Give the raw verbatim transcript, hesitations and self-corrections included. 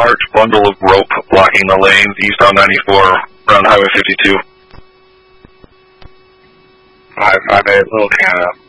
large bundle of rope blocking the lanes eastbound ninety-four around Highway fifty-two. five five eight, Little Canada.